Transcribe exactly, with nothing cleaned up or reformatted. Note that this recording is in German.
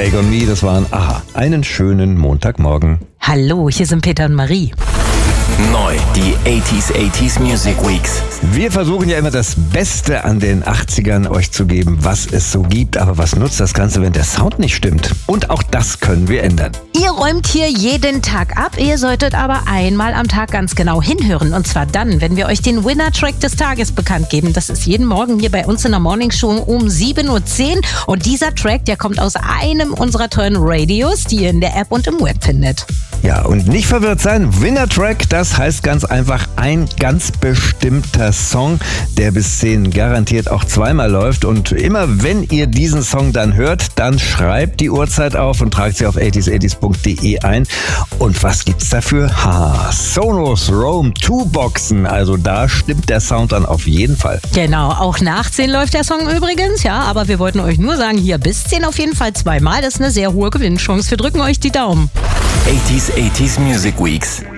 Take on Me, das waren Aha. Einen schönen Montagmorgen. Hallo, hier sind Peter und Marie. Neu, die achtziger achtziger Music Weeks. Wir versuchen ja immer das Beste an den achtzigern euch zu geben, was es so gibt. Aber was nutzt das Ganze, wenn der Sound nicht stimmt? Und auch das können wir ändern. Ihr räumt hier jeden Tag ab. Ihr solltet aber einmal am Tag ganz genau hinhören. Und zwar dann, wenn wir euch den Winner-Track des Tages bekannt geben. Das ist jeden Morgen hier bei uns in der Morningshow um sieben Uhr zehn. Und dieser Track, der kommt aus einem unserer tollen Radios, die ihr in der App und im Web findet. Ja, und nicht verwirrt sein, Winner-Track, das heißt ganz einfach ein ganz bestimmter Song, der bis zehn garantiert auch zweimal läuft. Und immer wenn ihr diesen Song dann hört, dann schreibt die Uhrzeit auf und tragt sie auf achtziger achtziger punkt de ein. Und was gibt's dafür? Ha, Sonos Roam zwei Boxen. Also da stimmt der Sound dann auf jeden Fall. Genau, auch nach zehn läuft der Song übrigens, ja, aber wir wollten euch nur sagen, hier bis zehn auf jeden Fall zweimal. Das ist eine sehr hohe Gewinnchance. Wir drücken euch die Daumen. achtziger achtziger Music Weeks.